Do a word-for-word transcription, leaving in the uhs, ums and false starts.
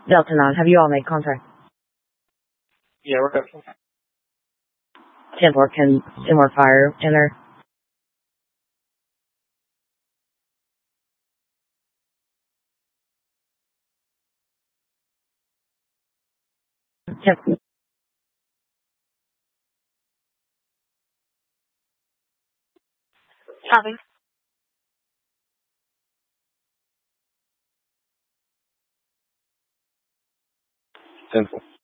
Delta nine, have you all made contact? Yeah, we're good. ten four, can ten more fire enter? ten, Copy. ten four.